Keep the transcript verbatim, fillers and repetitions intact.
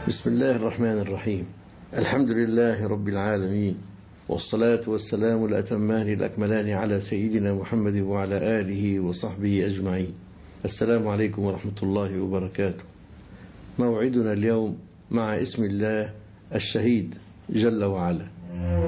بسم الله الرحمن الرحيم. الحمد لله رب العالمين، والصلاة والسلام الأتمان الأكملان على سيدنا محمد وعلى آله وصحبه أجمعين. السلام عليكم ورحمة الله وبركاته. موعدنا اليوم مع اسم الله الشهيد جل وعلا.